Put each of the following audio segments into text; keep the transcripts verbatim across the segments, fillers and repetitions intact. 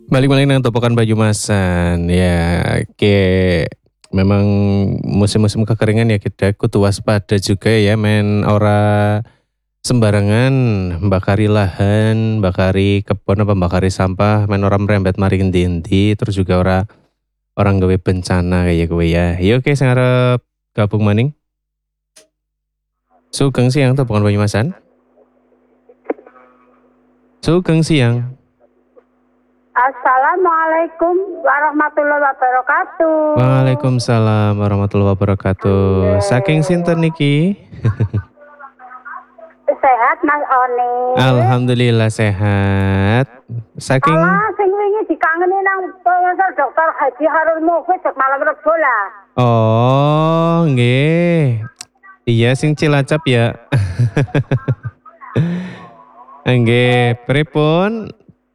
Balik-balik nang topokan Banyumasan. Ya, ke memang musim-musim kekeringan ya kita kudu waspada juga ya men ora sembarangan bakari lahan, bakari kebun apa bakari sampah, men ora merembet mari endi-endi terus juga ora orang gawe bencana kayak gue ya. Ya oke sing arep gabung maning. Sugeng siang topokan Banyumasan. Sugeng siang. Assalamualaikum warahmatullahi wabarakatuh. Waalaikumsalam warahmatullahi wabarakatuh. Saking sinten niki? Sehat Mas Oni. Alhamdulillah sehat. Saking Alah sing wingi dikangeni nang Profesor Doktor Haji Harun Mufid jek malam Rebo lah. Oh, nggih. Iya sing Cilacap ya. Nggih, pripun?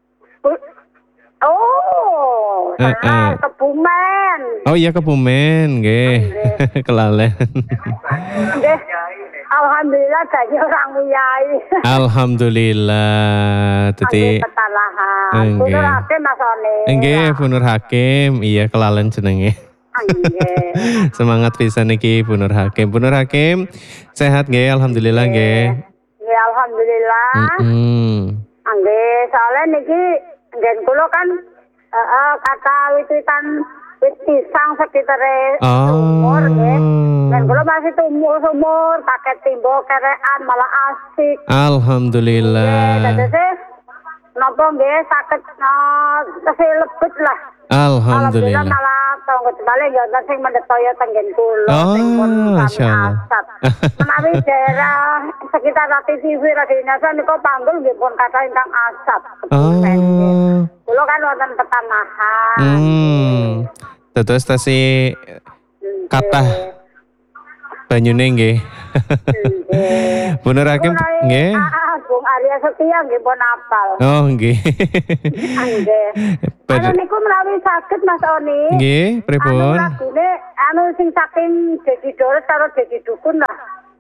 Oh, Eh, salah eh. Kebumen. Oh iya Kebumen, nggih. Kelalen. Nggih. Alhamdulillah dadi orang uyai. Alhamdulillah. Dadi Nggih petalahan. Nggih. Punur Hakim Mas Oni. nggih Bu Nur Hakim, iya kelalen jenenge. Nggih. Semangat pisan niki Bu Nur Hakim. Bu Nur Hakim sehat nggih, alhamdulillah nggih. Nggih alhamdulillah. Heeh. Nggih, soalnya niki ngen kula kan heeh kata wit-witan wit pisang sekitar umur nggih. Dan kula masih tumur-sumur, pakai timbo kerean malah asik. Alhamdulillah. Nggih, dadi napa nggih saged keselebet lah. Alhamdulillah. Malah tonggo balik ya sing mendetoyo tenggen kula Oh, sing pun masyaallah. asap. Menawi daerah sekitar Rati T V Radinasa niku panggul nggih pun kata ingkang asap. Oh. Kula kan wonten petanahan. Hmm. Terus tasi kathah banyune nggih. Bu Nur Hakim nggih. Ah, Bung Arya Setia nggih pun apal. Oh, nggih. Nggih. Anu niku menawi saged Mas Oni. Nggih, pripun? Anu lagune anu sing saking Dedi Doret karo Dedi Dukun lah.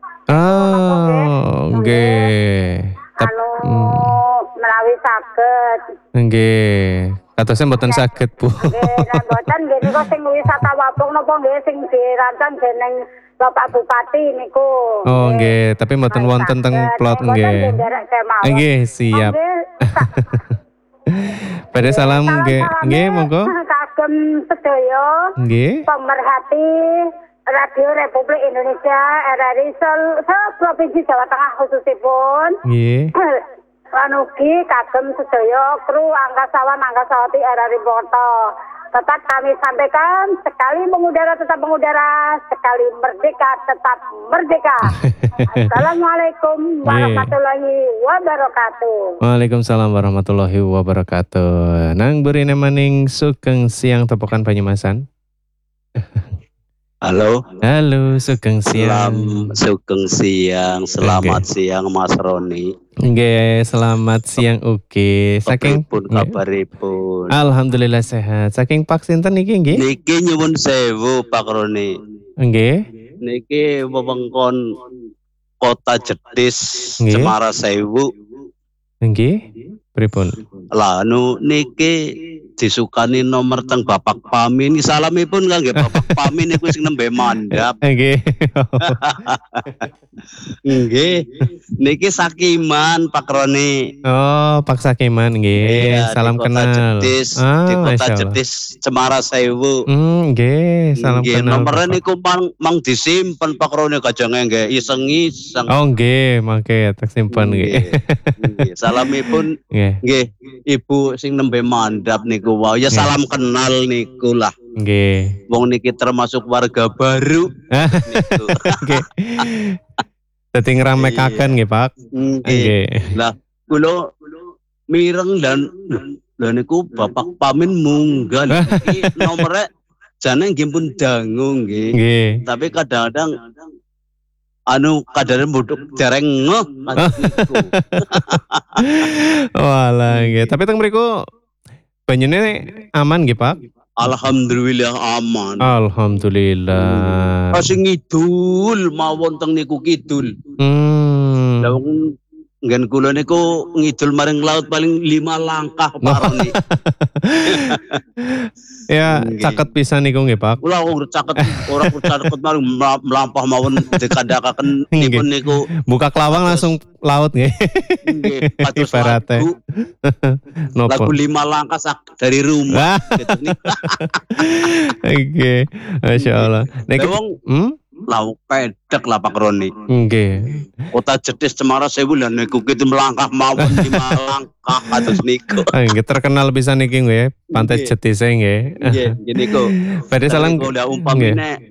Oh, nggih. Anu menawi saged. Nggih. Katosnya mboten saged, Bu. Nggih, nek mboten nggih niku sing wisata Wapung napa nggih sing dirancang dening Bapak Bupati niku. Oh, nggih, tapi mboten wonten teng plot nggih. Nggih, siap. Pada salam nggih, nggih monggo. Kagem sedaya Nggih. pemerhati Radio Republik Indonesia R R I se-Provinsi Jawa Tengah khususipun. Nggih. Lan ugi kagem sedaya kru angkasawan angkasawati R R I Boto. Tetap kami sampaikan, sekali mengudara tetap mengudara, sekali merdeka tetap merdeka. Assalamualaikum warahmatullahi wabarakatuh. Waalaikumsalam warahmatullahi wabarakatuh. Nang burine maning sugeng siang topokan Banyumasan. Halo. Halo, sugeng siang. Selam, sugeng siang. Selamat okay. siang Mas Roni. Nggih, selamat siang ugi. Saking pun kabaripun. Alhamdulillah sehat. Saking Pak sinten niki nggih? Niki nyuwun sewu Pak Roni. Nggih. Niki wewengkon Kota Jetis, Cemara Sewu. Nggih. Pripun? Lah anu niki disukani nomor teng Bapak Pamin. Salamipun kangge Bapak Pamin niku sing nembe mandap. Nggih. Nggih. Niki Sakiman Pak Roni. Oh, Pak Sakiman nggih. Iya, salam di kenal. Jetis, ah, di Kota Jetis Cemara Sewu. Hmm, nggih, salam nggih, kenal. Nomornya niku mang, mang disimpen Pak Roni kajange nggih iseng-iseng. Oh, nggih, mangke tak simpen nggih. Nggih. Salamipun nggih. Nggih, Ibu sing nembe mandap niku wae. Ya salam kenal niku lah. Nggih. Wong niki termasuk warga baru. Niku. Nggih. Dadi ngramekaken nggih, Pak. Nggih. Lah kula mireng dan lha niku Bapak Pamin munggah iki nomere jane nggih pun dangu nggih. Nggih. Tapi kadang-kadang anu kadare mbuduk dereng ngeh niku. Walah nggih, tapi teng mriku banyune aman nggih, Pak? Alhamdulillah aman. Alhamdulillah. Sing ngidul mawon teng niku kidul. Hmm. Lah wong nggen kula niku ngidul maring laut paling lima langkah Pak Roni. Ya, caket pisan niku nggih, Pak. Kula ora caket ora caket maring mlampah mawon dikandhakaken nipun niku. Buka kelawang langsung laut nggih. Nggih, pados Ibarate. lagu lima langkah dari rumah gitu nih. Oke, Masya Allah. Nek wong hmm? Lauk pedek lah Pak Roni. Nggih. Kota Jetis Cemara Sewu lan niku gitu melangkah mawon lima langkah kados niku. Nggih terkenal pisan niki nggih, Pantai Jetis nggih. Nggih, niku. Badhe salam udah umpamine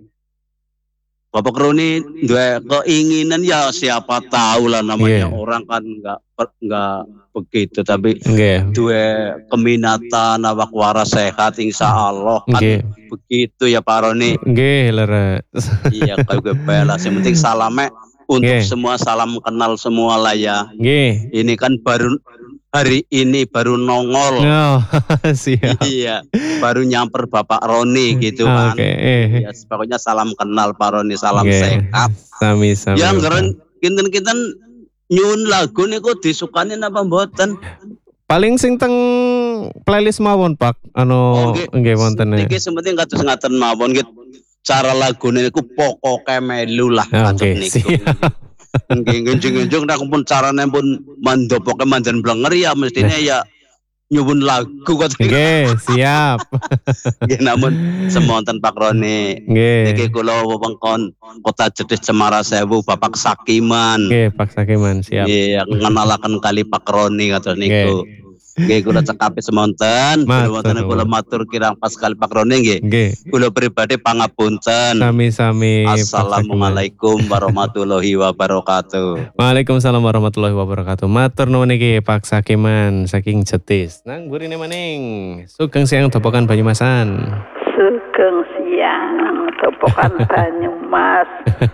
Bapak Roni duwe keinginan ya siapa tahu lah namanya yeah. Orang kan enggak enggak begitu tapi yeah. Duwe keminatan awak waras sehat insyaallah kan yeah. Begitu ya Pak Roni. Nggih, leres. Iya kalau belas yang penting salame untuk yeah. Semua salam kenal semua lah ya. Nggih. Ini kan baru hari ini baru nongol. Oh, siap. Iya, baru nyamper Bapak Roni gitu kan. Oke. Okay. Ya, pokoknya salam kenal Pak Roni, salam okay. sehat. Sami-sami. Yang keren kinten-kinten nyuwun lagu niku disukani napa mboten? Paling sing teng playlist mawon Pak. Anu nggih wonten. Niki sementing kados ngaten mawon nggih. Cara lagu niku pokoke melu lah kados niku. Nggih ngenjing-ngenjing nek pun carane pun mandopoke mandan blenger ya mestine ya nyuwun lagu kok. Nggih, siap. Nggih namun semonten Pak Roni. Nggih. Niki kula wewengkon Kota Jetis Cemara Sewu Bapak Sakiman. Nggih, Pak Sakiman, siap. Nggih, ngenalaken kali Pak Roni kados niku. Nggih kula cekapi semonten, kula wonten kula matur kirang pas kali Pak Roni nggih. Nggih. Kula pribadi pangapunten. Sami-sami. Assalamualaikum warahmatullahi wabarakatuh. Waalaikumsalam warahmatullahi wabarakatuh. Matur nuwun niki Pak Sakiman saking Jetis. Nang burine maning. Sugeng siang Topokan Banyumasan. Sugeng siang Topokan Banyumas.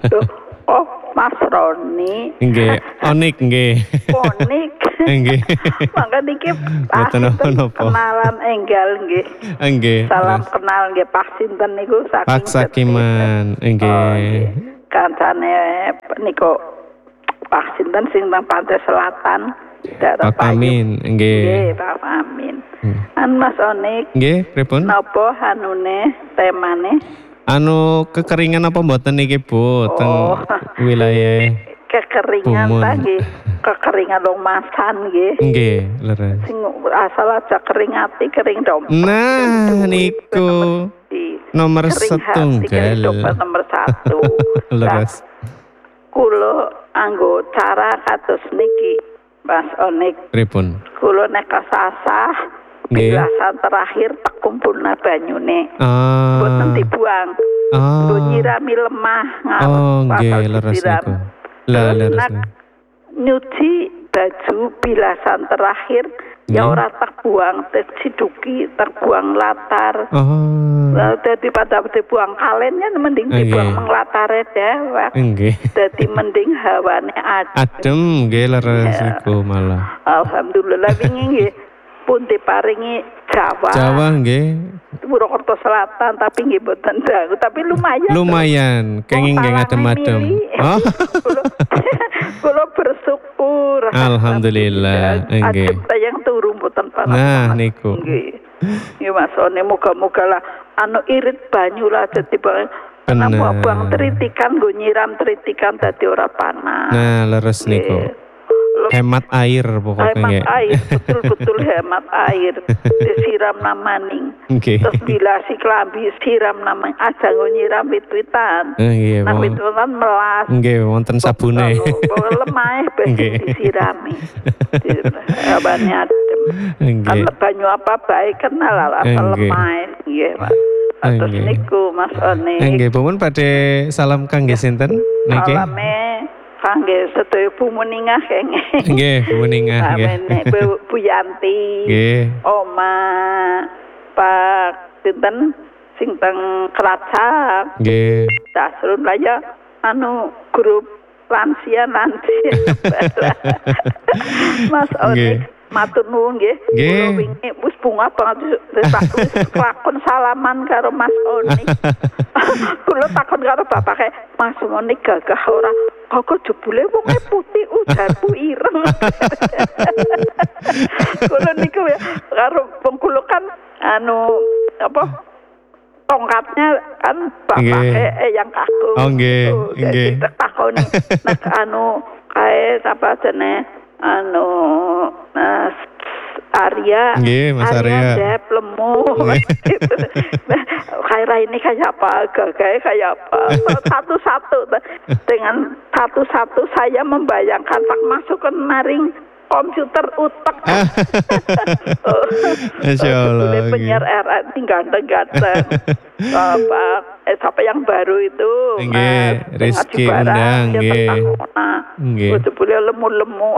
Oh, Mas Roni. Nggih, Onik nggih. Onik. Nggih. Mangga niki Mboten napa. kenalan enggal nggih. Nggih. Salam kenal nggih Pak sinten niku saking Pak Sakiman. Nggih. Kancane niku Pak sinten sing nang Pantai Selatan. Pak Amin. Nggih. Nggih, Pak Amin. An Mas Onik. Nggih, pripun? Napa hanune temane? Anu kekeringan apa mboten niki Bu teng oh. wilayah kekeringan ta nggih. Kekeringan lomasan nggih. Nggih, leres. Sing asal aja kering ati, kering dompet. Nah, niku nomor setunggal. Nomor satu. Leres. Kula anggo cara kados niki, Mas Onik. Pripun? Kula nek kasasah bilasan terakhir tak kumpulna banyune. Ah. Boten dibuang. Ah. Nggo nyirami lemah ngawas. Oh, nggih, leres niku. Lah, leres. Nyuci baju bilasan terakhir ya ora tak buang, terciduki, terbuang latar. Oh. Nah, dadi pada dibuang kalennya mending dibuang menglatare dewek. Nggih. Dadi mending hawane adem. Adem nggih leres niku malah. Alhamdulillah wingi nggih pun diparingi Jawa. Jawa nggih. Purwokerto Selatan tapi nggih boten dangu tapi lumayan. Lumayan, kenging nggih adem-adem. Oh. Kula bersyukur. Alhamdulillah. Nggih. Adem yang turu mboten panas. Nah niku. Nggih. Ya Mas One moga-moga lah anu irit banyu lah dadi karena buang tritikan nggo nyiram tritikan dadi ora panas. Nah, leres niku. Hemat air pokoknya. Hemat air, betul-betul hemat air. Disiram namaning. Okay. Terus bila si kelambi siram namanya aja nyiram wit-witan. Uh, iya, nah wit-witan melas. Nggih, wonten sabune. Lemah besi disirami. Abane adem. Kan banyu apa baik kenal asal lemah. Nggih, Mas. Terus niku Mas One. Nggih, pun badhe salam kangge sinten niki? Salame kangge sedaya Bu Muningah kenging. Nggih, Bu Muningah nggih. Bu, Bu Yanti. Nggih. Oma Pak sinten sing teng Kelacak. Nggih. Dasrun lah ya anu grup lansia lansia. Mas Onik matur nuwun nggih. Kula wingi wis bunga banget wis lakon salaman karo Mas Onik. Kula takon karo bapake, Mas Onik gagah ora kok jebule wong putih ujarku ireng. Kula niku ya karo wong kula kan anu apa tongkatnya kan bapake eh, yang kaku. Oh nggih, nggih. Takoni nek anu kae sapa jenenge anu Mas Arya, nggih, Mas Arya. Dep lemu. Kaira ini kayak apa? Kayak kayak apa? Satu-satu dengan satu-satu saya membayangkan tak masuk ke maring komputer utek. Masya Allah. Ini penyiar R R T ganteng-ganteng. Apa? Eh, siapa yang baru itu? Nggih, Rizky Undang. Nggih. Nggih. Jebule lemu-lemu.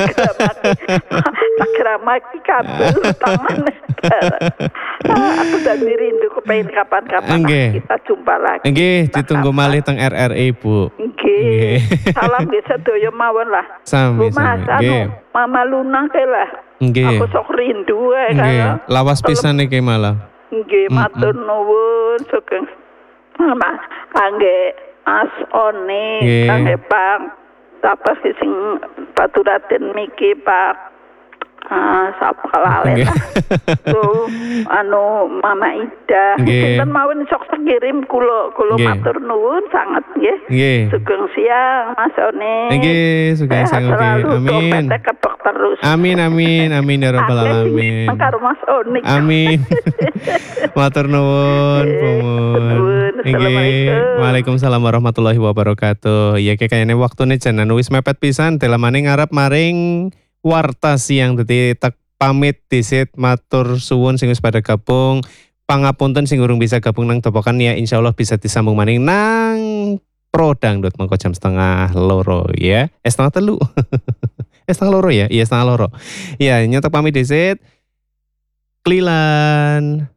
Tak kira maki kabel tangan. Aku jadi rindu kepengen kapan-kapan kita jumpa lagi. Nggih, ditunggu malih teng R R I, Bu. Nggih. Salam nggih sedaya mawon lah. Sami sami. Mama Luna ke lah. Nggih. Aku sok rindu ae kan. Lawas pisan iki malah. Nggih, matur nuwun sugeng. Mama kangge Mas Oni, kangge Pak apa sing Baturaden miki Pak Ah, sapa kalale lah. Tuh, anu Mama Ida. Sinten mawon sok kirim kula kula matur nuwun sanget nggih. Nggih. Sugeng siang Mas Oni. Nggih, sugeng siang nggih. Amin. Terus. Amin amin amin ya rabbal alamin. Karo Mas Oni. Amin. Matur nuwun, Pumun. Assalamualaikum. Waalaikumsalam warahmatullahi wabarakatuh. Ya kayaknya waktune jan wis mepet pisan delamane ngarep maring warta siang dadi tak pamit disit matur suwun sing wis pada gabung. Pangapunten sing urung bisa gabung nang topokan ya insyaallah bisa disambung maning nang Pro Dangdut mengko jam setengah loro ya. Eh setengah telu. eh setengah loro ya? Iya setengah loro. Ya nyotok pamit disit. Klilan.